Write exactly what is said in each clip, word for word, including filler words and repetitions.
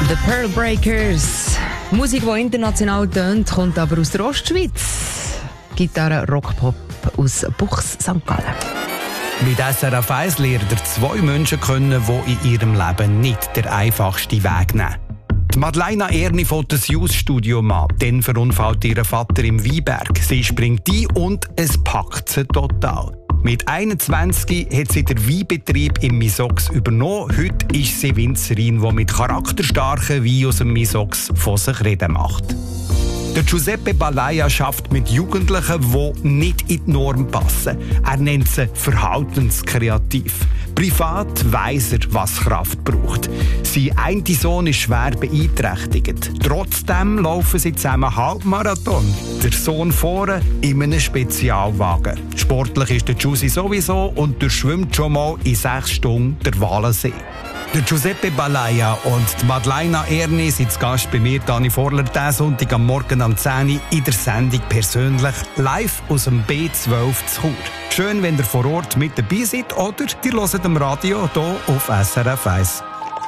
The Pearl Breakers. Musik, die international tönt, kommt aber aus der Ostschweiz. Gitarre, Rock-Pop aus Buchs, Sankt Gallen. Mit S R F eins lernt ihr zwei Menschen kennen, die in ihrem Leben nicht den einfachsten Weg nehmen. Die Madeleine Erni fährt das Jus-Studio an. Dann verunfallt ihr Vater im Weinberg. Sie springt ein und es packt sie total. Mit einundzwanzig hat sie den Weinbetrieb im Misox übernommen. Heute ist sie Winzerin, die mit charakterstarken Wein aus dem Misox von sich reden macht. Der Giuseppe Balaya schafft mit Jugendlichen, die nicht in die Norm passen. Er nennt sie verhaltenskreativ. Privat weiss er, was Kraft braucht. Sein einer Sohn ist schwer beeinträchtigt. Trotzdem laufen sie zusammen Halbmarathon. Der Sohn vorne in einem Spezialwagen. Sportlich ist der Giusi sowieso und er schwimmt schon mal in sechs Stunden der Walensee. Der Giuseppe Balaya und die Madeleine Erni sind zu Gast bei mir, Dani Vorler, diesen Sonntag am Morgen um zehn Uhr in der Sendung «Persönlich» live aus dem B zwölf zu Chur. Schön, wenn ihr vor Ort mit dabei seid oder ihr hört am Radio hier auf S R F eins.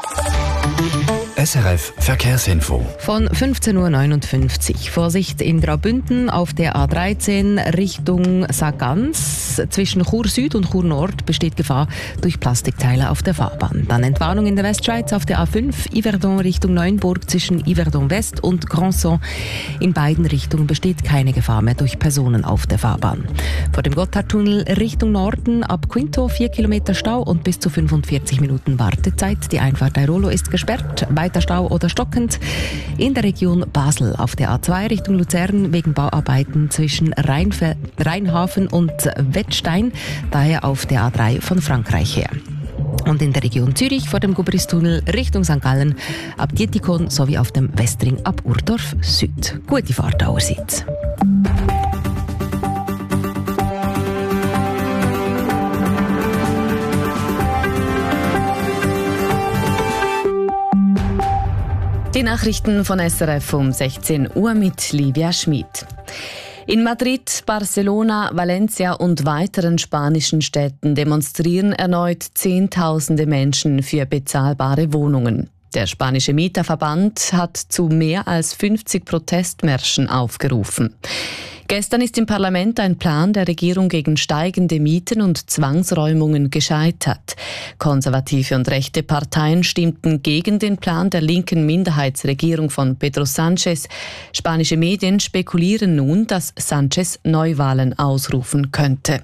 S R F Verkehrsinfo. Von fünfzehn Uhr neunundfünfzig. Vorsicht in Graubünden auf der A dreizehn Richtung Sargans. Zwischen Chur Süd und Chur Nord besteht Gefahr durch Plastikteile auf der Fahrbahn. Dann Entwarnung in der Westschweiz auf der A fünf Yverdon Richtung Neuenburg zwischen Yverdon West und Grandson. In beiden Richtungen besteht keine Gefahr mehr durch Personen auf der Fahrbahn. Vor dem Gotthardtunnel Richtung Norden ab Quinto vier Kilometer Stau und bis zu fünfundvierzig Minuten Wartezeit. Die Einfahrt Airolo ist gesperrt. Weiter Stau oder stockend. In der Region Basel auf der A zwei Richtung Luzern wegen Bauarbeiten zwischen Rheinfe- Rheinhafen und Wettstein, daher auf der A drei von Frankreich her. Und in der Region Zürich vor dem Gubristunnel Richtung Sankt Gallen ab Dietikon sowie auf dem Westring ab Urdorf Süd. Gute Fahrt allerseits. Die Nachrichten von S R F um sechzehn Uhr mit Livia Schmid. In Madrid, Barcelona, Valencia und weiteren spanischen Städten demonstrieren erneut Zehntausende Menschen für bezahlbare Wohnungen. Der spanische Mieterverband hat zu mehr als fünfzig Protestmärschen aufgerufen. Gestern ist im Parlament ein Plan der Regierung gegen steigende Mieten und Zwangsräumungen gescheitert. Konservative und rechte Parteien stimmten gegen den Plan der linken Minderheitsregierung von Pedro Sánchez. Spanische Medien spekulieren nun, dass Sánchez Neuwahlen ausrufen könnte.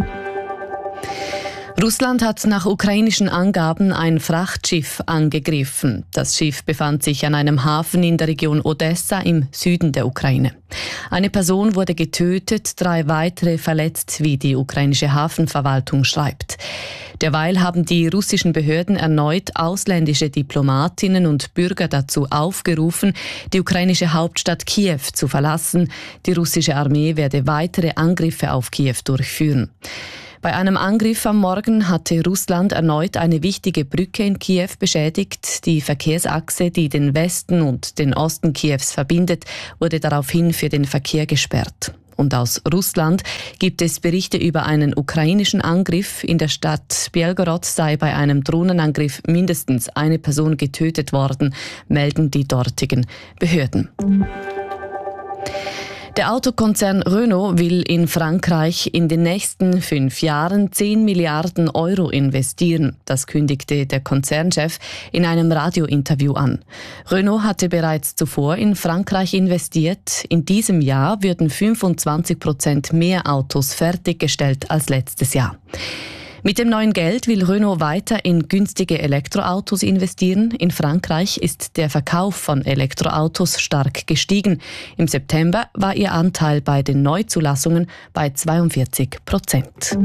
Russland hat nach ukrainischen Angaben ein Frachtschiff angegriffen. Das Schiff befand sich an einem Hafen in der Region Odessa im Süden der Ukraine. Eine Person wurde getötet, drei weitere verletzt, wie die ukrainische Hafenverwaltung schreibt. Derweil haben die russischen Behörden erneut ausländische Diplomatinnen und Bürger dazu aufgerufen, die ukrainische Hauptstadt Kiew zu verlassen. Die russische Armee werde weitere Angriffe auf Kiew durchführen. Bei einem Angriff am Morgen hatte Russland erneut eine wichtige Brücke in Kiew beschädigt. Die Verkehrsachse, die den Westen und den Osten Kiews verbindet, wurde daraufhin für den Verkehr gesperrt. Und aus Russland gibt es Berichte über einen ukrainischen Angriff. In der Stadt Belgorod sei bei einem Drohnenangriff mindestens eine Person getötet worden, melden die dortigen Behörden. Der Autokonzern Renault will in Frankreich in den nächsten fünf Jahren zehn Milliarden Euro investieren. Das kündigte der Konzernchef in einem Radiointerview an. Renault hatte bereits zuvor in Frankreich investiert. In diesem Jahr würden fünfundzwanzig Prozent mehr Autos fertiggestellt als letztes Jahr. Mit dem neuen Geld will Renault weiter in günstige Elektroautos investieren. In Frankreich ist der Verkauf von Elektroautos stark gestiegen. Im September war ihr Anteil bei den Neuzulassungen bei zweiundvierzig Prozent.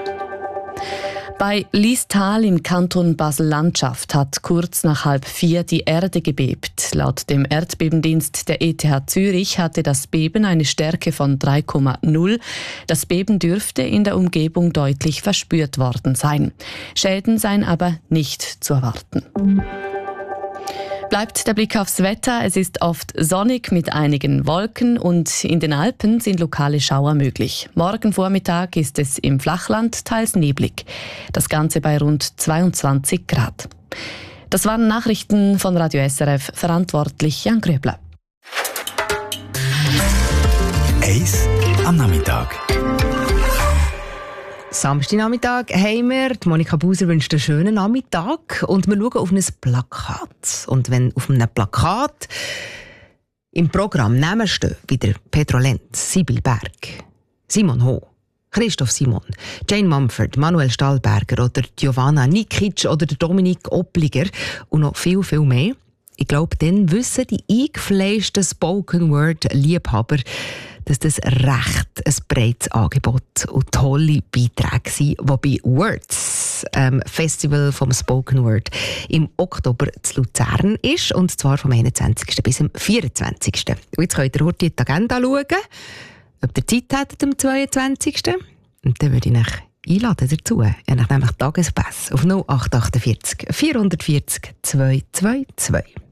Bei Liestal im Kanton Basel-Landschaft hat kurz nach halb vier die Erde gebebt. Laut dem Erdbebendienst der E T H Zürich hatte das Beben eine Stärke von drei Komma null. Das Beben dürfte in der Umgebung deutlich verspürt worden sein. Schäden seien aber nicht zu erwarten. Bleibt der Blick aufs Wetter. Es ist oft sonnig mit einigen Wolken und in den Alpen sind lokale Schauer möglich. Morgen Vormittag ist es im Flachland teils neblig. Das Ganze bei rund zweiundzwanzig Grad. Das waren Nachrichten von Radio S R F, verantwortlich Jan Gröbler. Eis am Nachmittag. Samstagnachmittag haben wir. Die Monika Buser wünscht einen schönen Nachmittag. Und wir schauen auf ein Plakat. Und wenn auf einem Plakat im Programm Namen stehen, wie der Pedro Lenz, Sibyl Berg, Simon Ho, Christoph Simon, Jane Mumford, Manuel Stahlberger oder Giovanna Nikic oder Dominik Oppliger und noch viel, viel mehr. Ich glaube, dann wissen die eingefleischten Spoken-Word-Liebhaber, dass das recht ein breites Angebot und tolle Beiträge sind, die bei Words, ähm, Festival vom Spoken Word, im Oktober zu Luzern ist, und zwar vom einundzwanzigsten bis zum vierundzwanzigsten Und jetzt könnt ihr heute die Agenda schauen, ob ihr Zeit habt am zweiundzwanzigsten Und dann würde ich euch einladen dazu. Ich habe nämlich Tagespass auf null acht acht vier, vier vier null zwei zwei zwei.